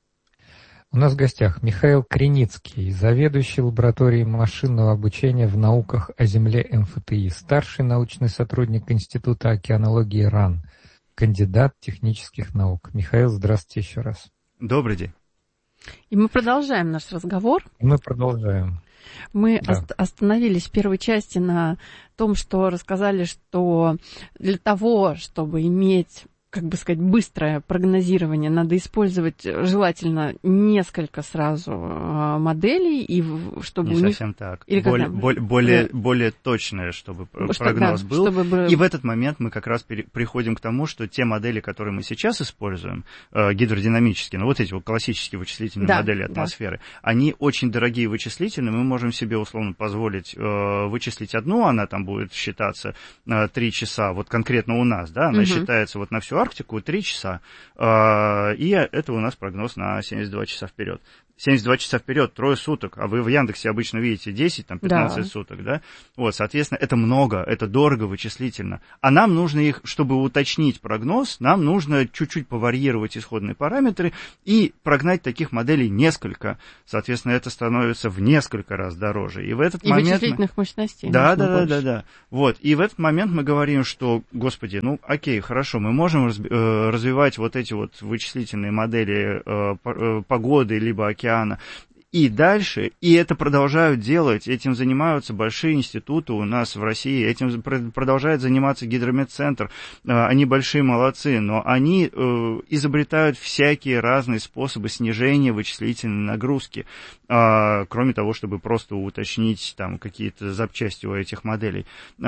У нас в гостях Михаил Криницкий, заведующий лабораторией машинного обучения в науках о Земле эм эф тэ и, старший научный сотрудник Института океанологии РАН, кандидат технических наук. Михаил, здравствуйте еще раз. Добрый день. И мы продолжаем наш разговор. Мы продолжаем. Мы да. ост- остановились в первой части на том, что рассказали, что для того, чтобы иметь, как бы сказать, быстрое прогнозирование, надо использовать желательно несколько сразу моделей, и чтобы не у них... совсем так. Или более, когда... более, более, да. более точное, чтобы что, прогноз да, был. чтобы... И в этот момент мы как раз пере- приходим к тому, что те модели, которые мы сейчас используем, э, гидродинамические, ну вот эти вот классические вычислительные да, модели атмосферы, да. они очень дорогие вычислительные, мы можем себе условно позволить э, вычислить одну, она там будет считаться э, три часа, вот конкретно у нас, да, она угу. считается вот на всю Арктику три часа, э, и это у нас прогноз на семьдесят два часа вперед. семьдесят два часа вперед, трое суток, а вы в Яндексе обычно видите десять, там, пятнадцать да. суток, да? Вот, соответственно, это много, это дорого вычислительно. А нам нужно их, чтобы уточнить прогноз, нам нужно чуть-чуть поварьировать исходные параметры и прогнать таких моделей несколько. Соответственно, это становится в несколько раз дороже. И в этот и момент... вычислительных мы... мощностей. Да, да, да, да, да. Вот, и в этот момент мы говорим, что, господи, ну, окей, хорошо, мы можем разби- э, развивать вот эти вот вычислительные модели э, э, погоды либо океана, и дальше, и это продолжают делать, этим занимаются большие институты у нас в России, этим продолжает заниматься Гидрометцентр, они большие молодцы, но они изобретают всякие разные способы снижения вычислительной нагрузки, кроме того, чтобы просто уточнить там какие-то запчасти у этих моделей.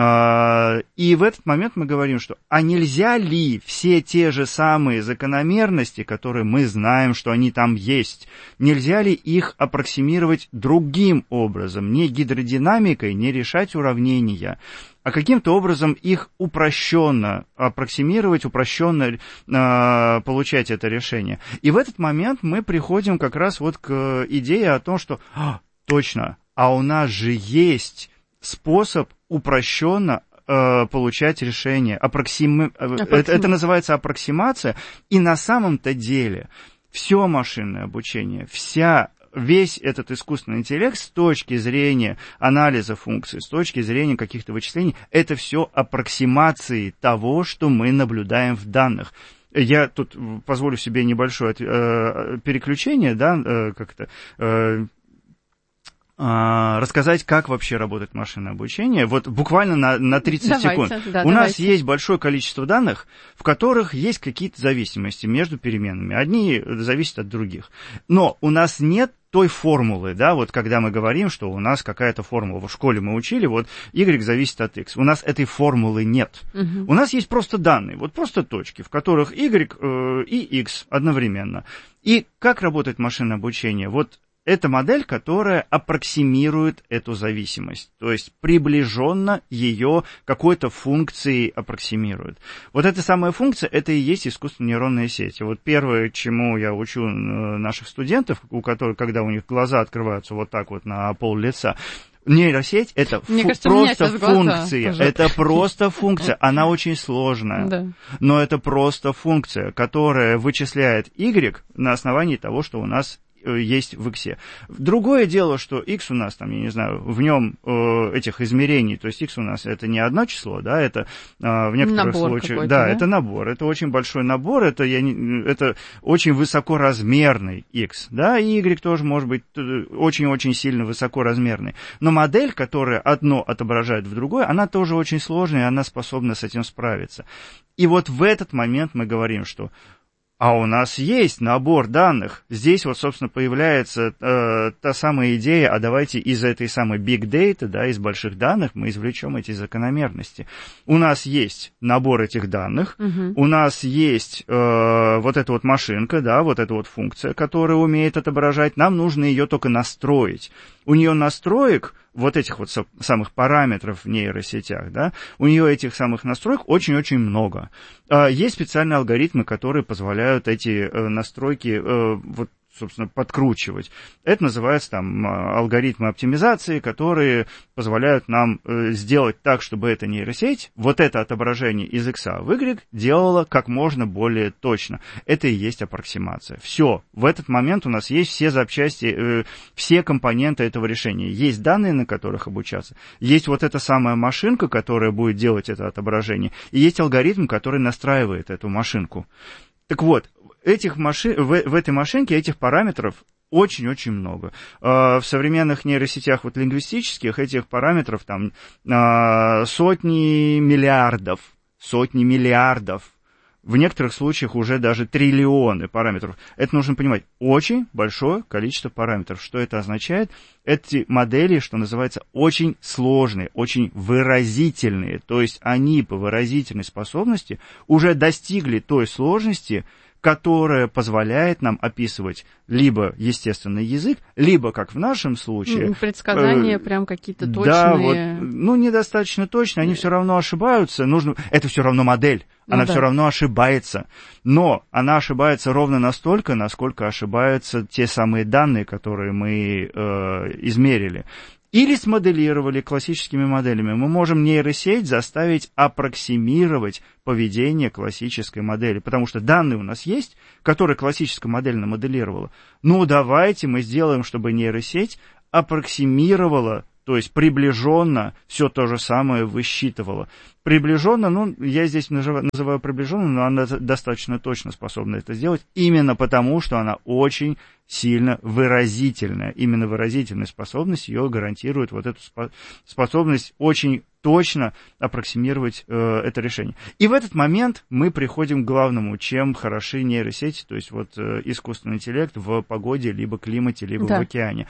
И в этот момент мы говорим, что а нельзя ли все те же самые закономерности, которые мы знаем, что они там есть, нельзя ли их аппроксимировать другим образом, не гидродинамикой, не решать уравнения, а каким-то образом их упрощенно аппроксимировать, упрощенно э, получать это решение. И в этот момент мы приходим как раз вот к идее о том, что а, точно, а у нас же есть способ упрощенно э, получать решение. Аппроксим... Аппроксим... Это, это называется аппроксимация, и на самом-то деле все машинное обучение, вся весь этот искусственный интеллект с точки зрения анализа функций, с точки зрения каких-то вычислений, это все аппроксимации того, что мы наблюдаем в данных. Я тут позволю себе небольшое э, переключение, да, э, как-то... Э, рассказать, как вообще работает машинное обучение. Вот буквально на, на тридцать давайте, секунд. Да, У давайте. нас есть большое количество данных, в которых есть какие-то зависимости между переменными. Одни зависят от других. Но у нас нет той формулы, да, вот когда мы говорим, что у нас какая-то формула, в школе мы учили, вот y зависит от x. У нас этой формулы нет. Угу. У нас есть просто данные, вот просто точки, в которых y э, и x одновременно. И как работает машинное обучение? Вот это модель, которая аппроксимирует эту зависимость, то есть приближенно ее какой-то функцией аппроксимирует. Вот эта самая функция, это и есть искусственная нейронная сеть. И вот первое, чему я учу наших студентов, у которых, когда у них глаза открываются вот так вот на пол лица, нейросеть — это фу- кажется, просто функция, глаза, это просто функция, она очень сложная, да. но это просто функция, которая вычисляет y на основании того, что у нас есть в X. Другое дело, что X у нас, там, я не знаю, в нем э, этих измерений, то есть X у нас это не одно число, да, это э, в некоторых набор случаях, да, да, это набор, это очень большой набор, это, я не, это очень высокоразмерный X, да, и Y тоже может быть очень-очень сильно высокоразмерный. Но модель, которая одно отображает в другое, она тоже очень сложная, и она способна с этим справиться. И вот в этот момент мы говорим, что а у нас есть набор данных. Здесь вот, собственно, появляется э, та самая идея, а давайте из этой самой big data, да, из больших данных мы извлечем эти закономерности. У нас есть набор этих данных, угу. у нас есть э, вот эта вот машинка, да, вот эта вот функция, которая умеет отображать, нам нужно ее только настроить. У нее настроек, вот этих вот самых параметров в нейросетях, да, у нее этих самых настроек очень-очень много. Есть специальные алгоритмы, которые позволяют эти настройки вот собственно, подкручивать. Это называется там алгоритмы оптимизации, которые позволяют нам сделать так, чтобы эта нейросеть, вот это отображение из X в Y делала как можно более точно. Это и есть аппроксимация. Все. В этот момент у нас есть все запчасти, все компоненты этого решения. Есть данные, на которых обучаться. Есть вот эта самая машинка, которая будет делать это отображение. И есть алгоритм, который настраивает эту машинку. Так вот, этих машин, в, в этой машинке этих параметров очень-очень много. В современных нейросетях вот, лингвистических этих параметров там сотни миллиардов, сотни миллиардов. В некоторых случаях уже даже триллионы параметров. Это нужно понимать. Очень большое количество параметров. Что это означает? Эти модели, что называется, очень сложные, очень выразительные. То есть они по выразительной способности уже достигли той сложности, которая позволяет нам описывать либо естественный язык, либо, как в нашем случае... Предсказания э, прям какие-то точные. Да, вот, ну, недостаточно точно, они все равно ошибаются. Нужно, это все равно модель, она ну, да. все равно ошибается. Но она ошибается ровно настолько, насколько ошибаются те самые данные, которые мы э, измерили. Или смоделировали классическими моделями. Мы можем нейросеть заставить аппроксимировать поведение классической модели, потому что данные у нас есть, которые классическая модель намоделировала. Ну, давайте мы сделаем, чтобы нейросеть аппроксимировала, то есть приближенно все то же самое высчитывала. Приближенно, ну, я здесь называю, называю приближенно, но она достаточно точно способна это сделать, именно потому, что она очень сильно выразительная. Именно выразительная способность ее гарантирует вот эту способность очень точно аппроксимировать э, это решение. И в этот момент мы приходим к главному, чем хороши нейросети, то есть вот э, искусственный интеллект в погоде, либо климате, либо да. в океане.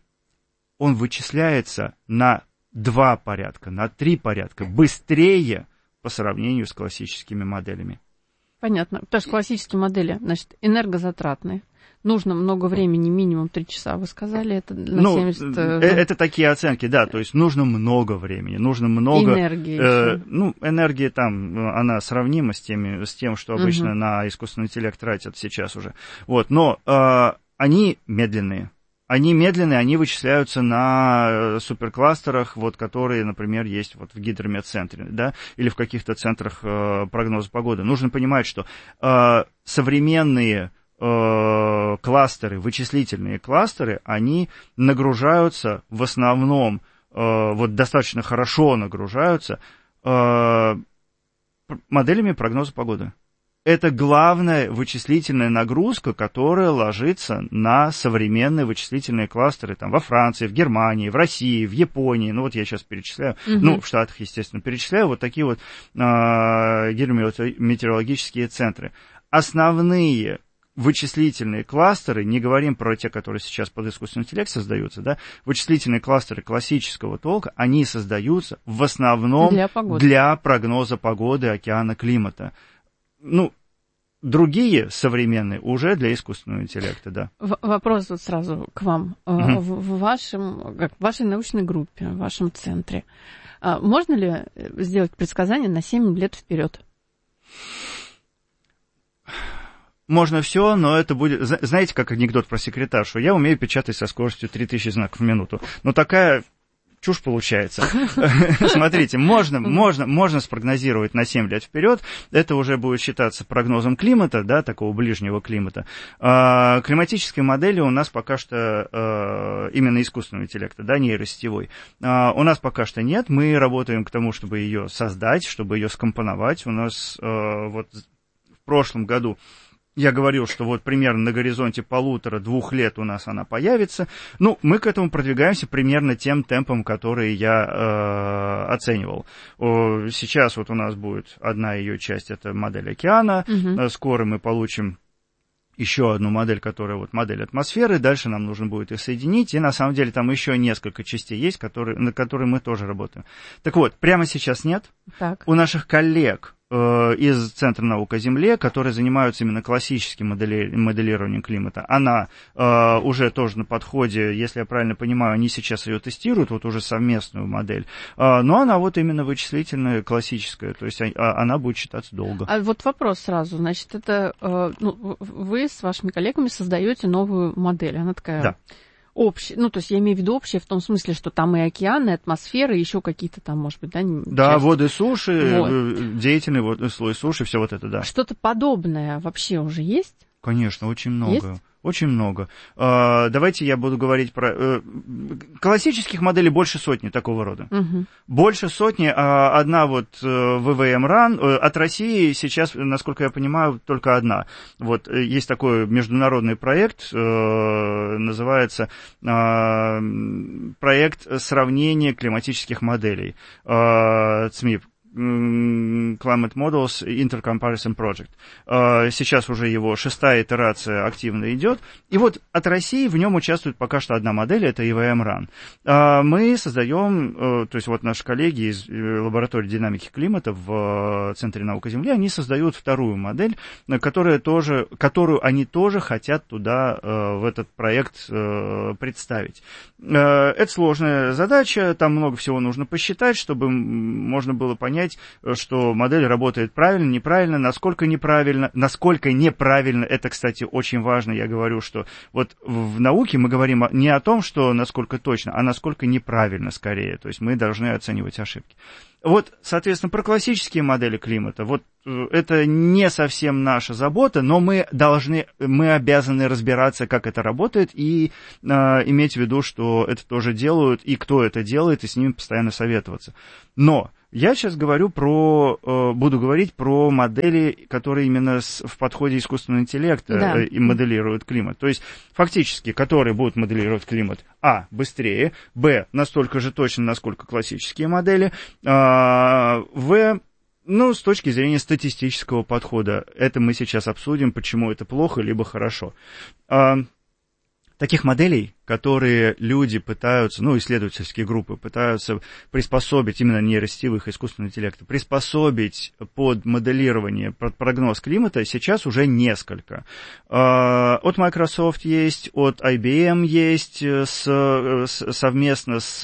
Он вычисляется на два порядка, на три порядка быстрее по сравнению с классическими моделями. Понятно. Потому что классические модели, значит, энергозатратные. Нужно много времени, минимум три часа, вы сказали, это на ну, семьдесят... Это такие оценки, да, то есть нужно много времени, нужно много... Энергии. Э, ну, энергия там, она сравнима с, теми, с тем, что обычно угу. на искусственный интеллект тратят сейчас уже. Вот, но э, они медленные. Они медленные, они вычисляются на суперкластерах, вот, которые, например, есть вот в гидрометцентре, да, или в каких-то центрах э, прогноза погоды. Нужно понимать, что э, современные э, кластеры, вычислительные кластеры, они нагружаются в основном, э, вот достаточно хорошо нагружаются э, моделями прогноза погоды. Это главная вычислительная нагрузка, которая ложится на современные вычислительные кластеры там, во Франции, в Германии, в России, в Японии. Ну, вот я сейчас перечисляю. Угу. Ну, в Штатах, естественно, перечисляю. Вот такие вот э, гидрометеорологические центры. Основные вычислительные кластеры, не говорим про те, которые сейчас под искусственный интеллект создаются, да, вычислительные кластеры классического толка, они создаются в основном для, для прогноза погоды, океана, климата. Ну, другие современные уже для искусственного интеллекта, да. В- вопрос вот сразу к вам. Uh-huh. В, в, вашем, как, в вашей научной группе, в вашем центре, можно ли сделать предсказание на семь лет вперед? Можно все, но это будет... Знаете, как анекдот про секретаршу? Я умею печатать со скоростью три тысячи знаков в минуту. Но такая... чушь получается. Смотрите, можно, можно, можно спрогнозировать на семь лет вперед. Это уже будет считаться прогнозом климата, да, такого ближнего климата. А, климатической модели у нас пока что а, именно искусственного интеллекта, да, нейросетевой. А, у нас пока что нет. Мы работаем к тому, чтобы ее создать, чтобы ее скомпоновать. У нас а, вот в прошлом году я говорил, что вот примерно на горизонте полутора-двух лет у нас она появится. Ну, мы к этому продвигаемся примерно тем темпом, который я э, оценивал. О, сейчас вот у нас будет одна ее часть, это модель океана. Угу. Скоро мы получим еще одну модель, которая вот модель атмосферы. Дальше нам нужно будет их соединить. И на самом деле там еще несколько частей есть, которые, на которые мы тоже работаем. Так вот, прямо сейчас нет. Так. У наших коллег из Центра наук о Земле, которые занимаются именно классическим модели... моделированием климата. Она э, уже тоже на подходе, если я правильно понимаю, они сейчас ее тестируют, вот уже совместную модель, э, но она вот именно вычислительная, классическая, то есть а, она будет считаться долго. А вот вопрос сразу, значит, это э, ну, вы с вашими коллегами создаете новую модель, она такая... Да. Общее, ну, то есть я имею в виду общее в том смысле, что там и океаны, и атмосфера, и еще какие-то там, может быть, да? Да, части. Воды, суши, вот. Деятельный вот, слой суши, все вот это, да. Что-то подобное вообще уже есть? Конечно, очень много. Есть? Очень много. Uh, давайте я буду говорить про... Uh, классических моделей больше сотни такого рода. Uh-huh. Больше сотни. Uh, одна вот uh, ви ви эм ран. Uh, от России сейчас, насколько я понимаю, только одна. Вот, есть такой международный проект, uh, называется uh, проект сравнения климатических моделей. Uh, ЦМИП. Climate Models Intercomparison Project. Сейчас уже его шестая итерация активно идет. И вот от России в нем участвует пока что одна модель, это и ви эм ран. Мы создаем, то есть вот наши коллеги из лаборатории динамики климата в Центре наук о Земле, они создают вторую модель, которая тоже, которую они тоже хотят туда, в этот проект представить. Это сложная задача, там много всего нужно посчитать, чтобы можно было понять, что модель работает правильно, неправильно, насколько неправильно, насколько неправильно, это, кстати, очень важно, я говорю, что вот в науке мы говорим не о том, что насколько точно, а насколько неправильно скорее, то есть мы должны оценивать ошибки. Вот, соответственно, про классические модели климата, вот это не совсем наша забота, но мы должны, мы обязаны разбираться, как это работает, и э, иметь в виду, что это тоже делают, и кто это делает, и с ними постоянно советоваться. Но я сейчас говорю про, э, буду говорить про модели, которые именно с, в подходе искусственного интеллекта да. э, и моделируют климат. То есть, фактически, которые будут моделировать климат, а, быстрее, б, настолько же точно, насколько классические модели, э, в... Ну, с точки зрения статистического подхода, это мы сейчас обсудим, почему это плохо, либо хорошо. А, таких моделей, которые люди пытаются, ну, исследовательские группы пытаются приспособить, именно нейросетевых искусственного интеллекта, приспособить под моделирование, под прогноз климата, сейчас уже несколько. От Microsoft есть, от ай би эм есть, с, с, совместно с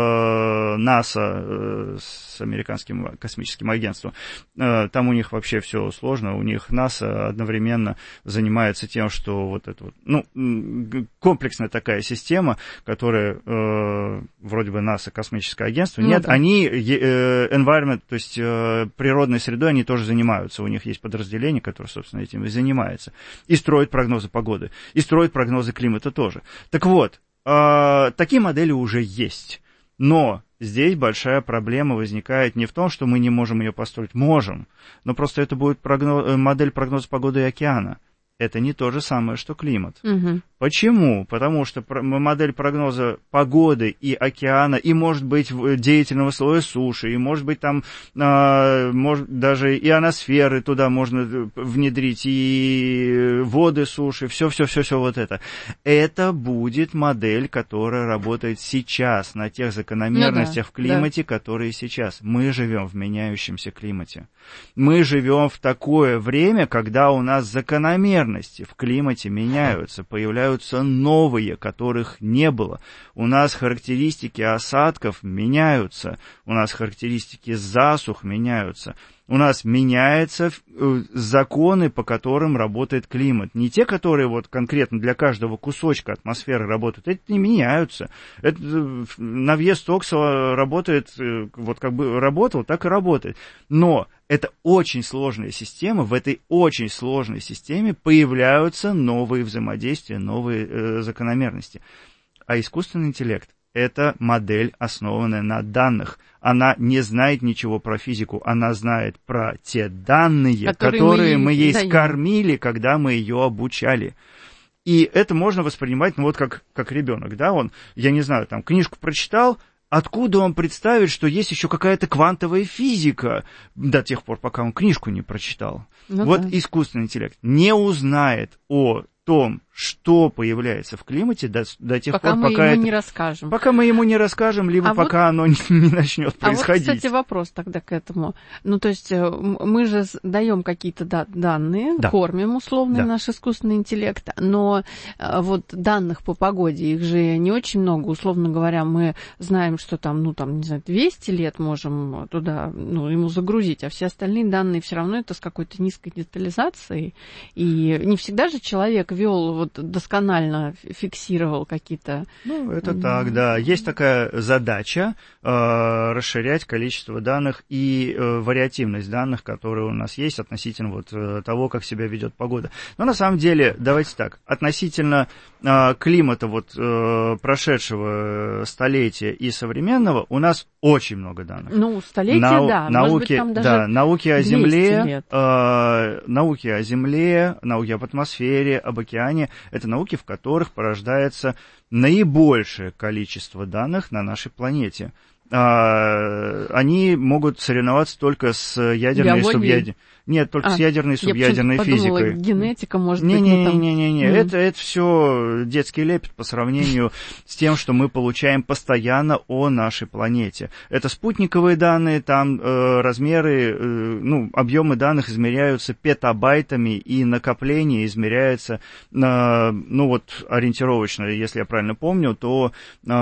НАСА, с американским космическим агентством. Там у них вообще все сложно, у них НАСА одновременно занимается тем, что вот это вот, ну, комплексная такая система, которая э, вроде бы НАСА, космическое агентство, нет, ну, они э, environment, то есть э, природной средой, они тоже занимаются, у них есть подразделение, которое, собственно, этим и занимается, и строит прогнозы погоды, и строит прогнозы климата тоже. Так вот, э, такие модели уже есть, но здесь большая проблема возникает не в том, что мы не можем ее построить, можем, но просто это будет прогноз, модель прогноза погоды и океана. Это не то же самое, что климат. Угу. Почему? Потому что модель прогноза погоды и океана, и, может быть, деятельного слоя суши, и, может быть, там а, может, даже ионосферы туда можно внедрить, и воды суши, все-все-все-все вот это. Это будет модель, которая работает сейчас на тех закономерностях ну, да, в климате, да. которые сейчас. Мы живем в меняющемся климате. Мы живем в такое время, когда у нас закономерности в климате меняются, появляются новые, которых не было. У нас характеристики осадков меняются, у нас характеристики засух меняются. У нас меняются законы, по которым работает климат. Не те, которые вот конкретно для каждого кусочка атмосферы работают, эти не меняются. Это Навье-Стокс работает, вот как бы работал, так и работает. Но это очень сложная система, в этой очень сложной системе появляются новые взаимодействия, новые э, закономерности. А искусственный интеллект — это модель, основанная на данных. Она не знает ничего про физику, она знает про те данные, которые, которые мы, мы ей даем. Скормили, когда мы ее обучали. И это можно воспринимать, ну вот как, как ребенок, да, он, я не знаю, там, книжку прочитал, откуда он представит, что есть еще какая-то квантовая физика до тех пор, пока он книжку не прочитал? Ну, вот да. Искусственный интеллект не узнает о том, что появляется в климате до, до тех пока пор, мы пока ему это... не расскажем. Пока мы ему не расскажем, либо а пока вот... оно не, не начнет происходить. А вот, кстати, вопрос тогда к этому. Ну, то есть мы же даем какие-то да, данные, да. кормим условно да. наш искусственный интеллект, но вот данных по погоде, их же не очень много. Условно говоря, мы знаем, что там, ну, там, не знаю, двести лет можем туда, ну, ему загрузить, а все остальные данные все равно это с какой-то низкой детализацией. И не всегда же человек вел, вот, досконально фиксировал какие-то... Ну, это mm-hmm. так, да. Есть такая задача э, расширять количество данных и э, вариативность данных, которые у нас есть относительно вот э, того, как себя ведет погода. Но на самом деле, давайте так, относительно э, климата вот э, прошедшего столетия и современного у нас очень много данных. Ну, столетия, Нау- да. Науки, Может быть, там даже да, науки о Земле, э, науки о Земле, науки об атмосфере, об океане. Это науки, в которых порождается наибольшее количество данных на нашей планете. А, они могут соревноваться только с ядерной и субъядерной. Нет, только а, с ядерной и субъядерной я физикой. Подумала, генетика, может не, быть, не, не там... Не-не-не, mm. это, это все детский лепет по сравнению с тем, что мы получаем постоянно о нашей планете. Это спутниковые данные, там э, размеры, э, ну, объемы данных измеряются петабайтами, и накопление измеряется, э, ну, вот, ориентировочно, если я правильно помню, то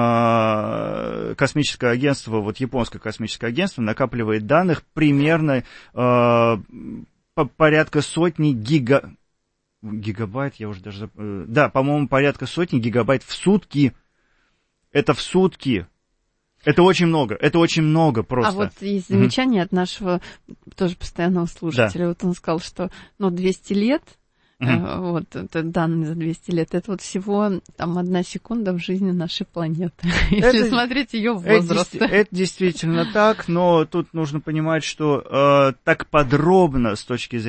э, космическое агентство, вот японское космическое агентство накапливает данных примерно... Э, порядка сотни гига... гигабайт, я уже даже... Да, по-моему, порядка сотни гигабайт в сутки. Это в сутки. Это очень много, это очень много просто. А вот есть замечание mm-hmm. от нашего тоже постоянного слушателя. Да. Вот он сказал, что ну, двести лет, mm-hmm. вот это данные за двести лет, это вот всего там одна секунда в жизни нашей планеты, если это, смотреть ее возраст. Это, это действительно так, но тут нужно понимать, что э, так подробно с точки зрения